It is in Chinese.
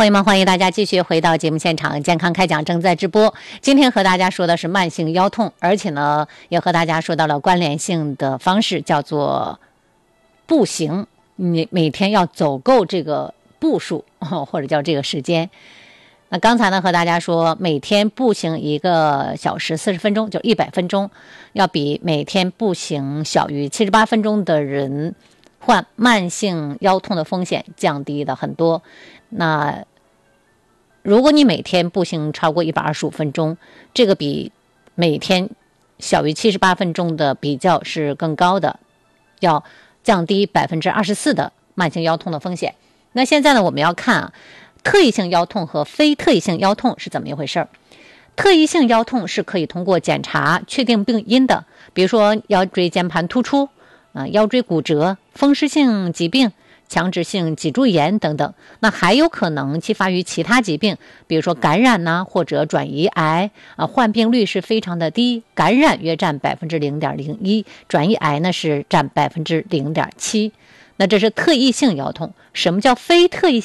朋友们，欢迎大家继续回到节目现场，健康开讲正在直播。今天和大家说的是慢性腰痛，而且呢，也和大家说到了关联性的方式，叫做步行。你每天要走够这个步数，或者叫这个时间。那刚才呢和大家说，每天步行1个小时40分钟，就100分钟，要比每天步行小于78分钟的人患慢性腰痛的风险降低的很多。那如果你每天步行超过125分钟，这个比每天小于78分钟的比较是更高的，要降低24%的慢性腰痛的风险。那现在呢，我们要看特异性腰痛和非特异性腰痛是怎么一回事。特异性腰痛是可以通过检查确定病因的，比如说腰椎间盘突出、腰椎骨折、风湿性疾病、强直性脊柱炎等等。那还有可能激发于其他疾病，比如说感染呢，或者转移癌患病率是非常的低，感染约占 0.01%， 转移癌呢是占 0.7%。那这是特异性腰痛。什么叫非特异